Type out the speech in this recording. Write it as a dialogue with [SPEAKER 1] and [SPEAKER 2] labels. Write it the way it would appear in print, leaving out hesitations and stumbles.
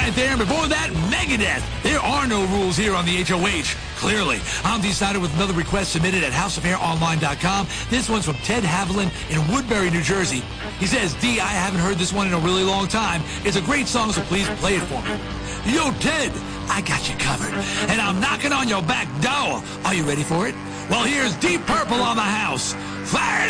[SPEAKER 1] right there, and before that, Megadeth. There are no rules here on the HOH. Clearly. I'm decided with another request submitted at houseofhaironline.com. This one's from Ted Haviland in Woodbury, New Jersey. He says, D, I haven't heard this one in a really long time. It's a great song, so please play it for me. Yo, Ted, I got you covered. And I'm knocking on your back door. Are you ready for it? Well, here's Deep Purple on the house. Fire it